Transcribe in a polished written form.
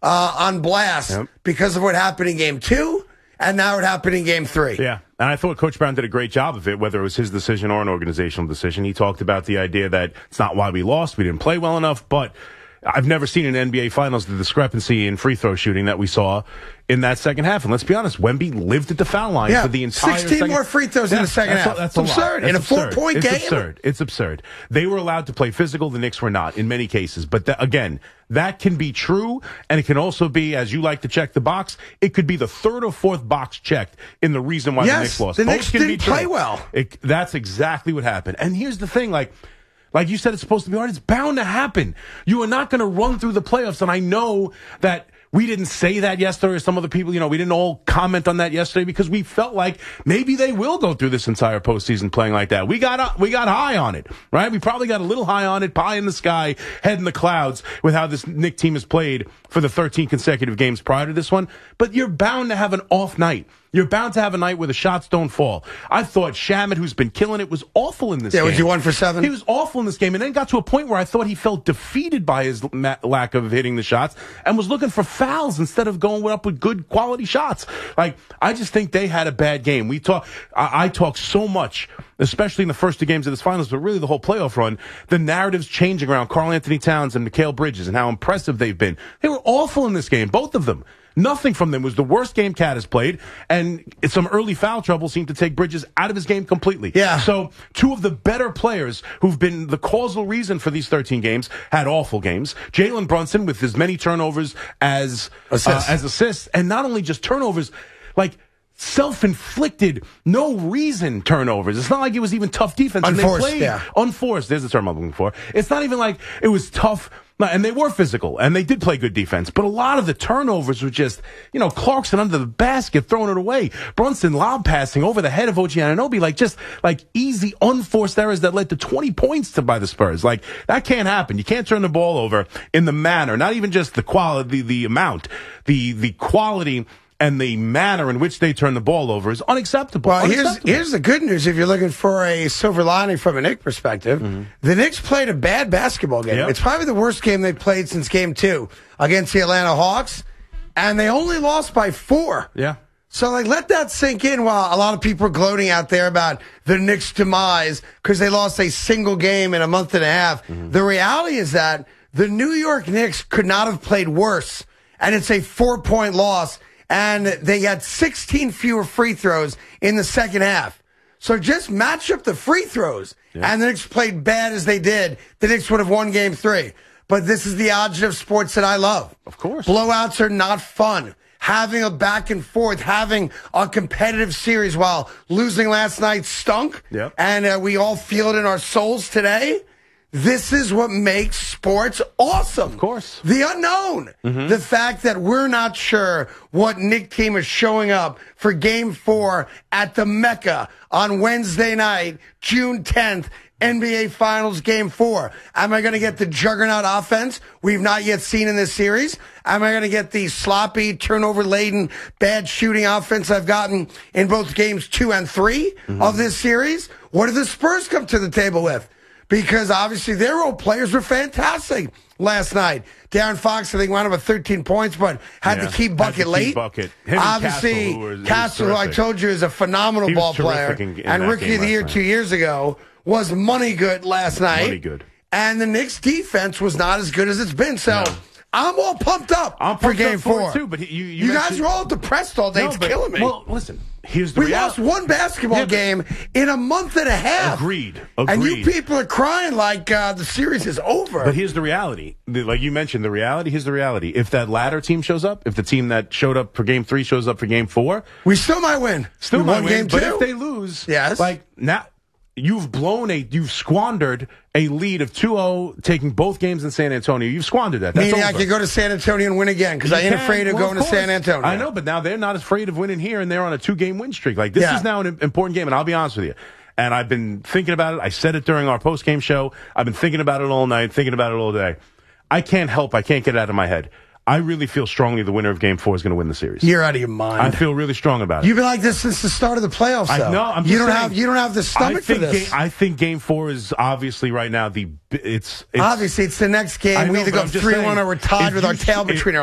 on blast because of what happened in Game 2, and now it happened in Game 3. Yeah, and I thought Coach Brown did a great job of it, whether it was his decision or an organizational decision. He talked about the idea that it's not why we lost, we didn't play well enough, but I've never seen in NBA Finals the discrepancy in free throw shooting that we saw in that second half. And let's be honest, Wemby lived at the foul line for the entire 16 more free throws in the second half. That's absurd. In a 4-point game? It's absurd. They were allowed to play physical. The Knicks were not in many cases. But again, that can be true. And it can also be, as you like to check the box, it could be the third or fourth box checked in the reason why the Knicks lost. The Knicks didn't play well. That's exactly what happened. And here's the thing, like you said, it's supposed to be hard. It's bound to happen. You are not going to run through the playoffs. And I know that we didn't say that yesterday, or some other people, we didn't all comment on that yesterday because we felt like maybe they will go through this entire postseason playing like that. We got high on it, right? We probably got a little high on it, pie in the sky, head in the clouds with how this Knicks team has played for the 13 consecutive games prior to this one. But you're bound to have an off night. You're bound to have a night where the shots don't fall. I thought Shamet, who's been killing it, was awful in this game. Yeah, was he 1 for 7? He was awful in this game, and then got to a point where I thought he felt defeated by his lack of hitting the shots and was looking for fouls instead of going up with good quality shots. Like, I just think they had a bad game. I talk so much, especially in the first 2 games of this finals, but really the whole playoff run, the narrative's changing around Karl Anthony Towns and Mikal Bridges and how impressive they've been. They were awful in this game, both of them. Nothing from them was the worst game Cat has played, and some early foul trouble seemed to take Bridges out of his game completely. Yeah. So 2 of the better players who've been the causal reason for these 13 games had awful games. Jalen Brunson with as many turnovers as assists, and not only just turnovers, like self-inflicted, no reason turnovers. It's not like it was even tough defense. Unforced, and they played unforced. There's the term I'm looking for. It's not even like it was tough. And they were physical, and they did play good defense. But a lot of the turnovers were just, Clarkson under the basket, throwing it away. Brunson lob passing over the head of OG Anunoby, just easy, unforced errors that led to 20 points by the Spurs. That can't happen. You can't turn the ball over in the manner, not even just the quality, the amount, the quality and the manner in which they turn the ball over is unacceptable. Well, here's the good news if you're looking for a silver lining from a Knicks perspective. Mm-hmm. The Knicks played a bad basketball game. Yep. It's probably the worst game they've played since Game 2 against the Atlanta Hawks, and they only lost by 4. Yeah. So, let that sink in while a lot of people are gloating out there about the Knicks' demise because they lost a single game in a month and a half. Mm-hmm. The reality is that the New York Knicks could not have played worse, and it's a 4-point loss. And they had 16 fewer free throws in the second half. So just match up the free throws. Yeah. And the Knicks played bad as they did. The Knicks would have won Game 3. But this is the agita of sports that I love. Of course. Blowouts are not fun. Having a back and forth, having a competitive series while losing last night stunk. Yep. And we all feel it in our souls today. This is what makes sports awesome. Of course. The unknown. Mm-hmm. The fact that we're not sure what Knicks team is showing up for Game 4 at the Mecca on Wednesday night, June 10th, NBA Finals Game 4. Am I going to get the juggernaut offense we've not yet seen in this series? Am I going to get the sloppy, turnover-laden, bad shooting offense I've gotten in both Games 2 and 3 of this series? What do the Spurs come to the table with? Because obviously their role players were fantastic last night. Darren Fox, I think, wound up with 13 points, but had to keep bucket late. Obviously, Castle, who I told you is a phenomenal ball player, and Rookie of the Year 2 years ago, was money good last night. Money good. And the Knicks' defense was not as good as it's been. So I'm all pumped up for Game 4. Too, but you guys are all depressed all day. It's killing me. Well, listen. Here's the we lost one basketball game in a month and a half. Agreed. And you people are crying like the series is over. But here's the reality. Like you mentioned, here's the reality. If that latter team shows up, if the team that showed up for Game 3 shows up for Game 4, we still might win. We won Game 2. But if they lose, now you've squandered a lead of 2-0, taking both games in San Antonio. You've squandered that. That's Meaning over. I could go to San Antonio and win again because I ain't afraid of going to San Antonio. I know, but now they're not afraid of winning here, and they're on a 2-game win streak. This is now an important game, and I'll be honest with you. And I've been thinking about it. I said it during our post-game show. I've been thinking about it all night, thinking about it all day. I can't get it out of my head. I really feel strongly the winner of Game 4 is going to win the series. You're out of your mind. I feel really strong about it. You've been like this since the start of the playoffs, though. I know. You don't have the stomach for this. I think Game 4 is obviously right now obviously it's the next game. We either go 3-1 or we're tied with our tail between our